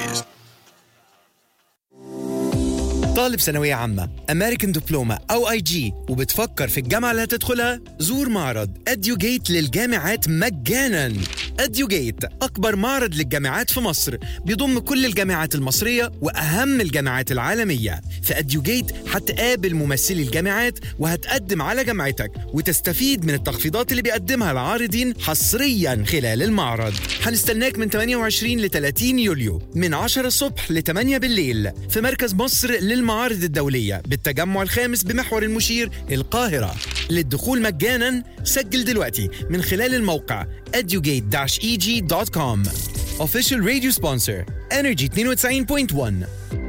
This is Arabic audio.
طالب ثانوية عامة أمريكان دبلومة أو IG وبتفكر في الجامعة اللي هتدخلها؟ زور معرض EduGate للجامعات مجاناً. EduGate أكبر معرض للجامعات في مصر، بيضم كل الجامعات المصرية وأهم الجامعات العالمية. في EduGate هتقابل ممثلي الجامعات وهتقدم على جامعتك وتستفيد من التخفيضات اللي بيقدمها العارضين حصرياً خلال المعرض. هنستناك من 28 ل 30 يوليو من 10 الصبح ل 8 بالليل في مركز مصر للمعارض الدولية بالتجمع الخامس بمحور المشير القاهرة. للدخول مجاناً سجل دلوقتي من خلال الموقع edugate-eg.com. Official radio sponsor Energy 92.1.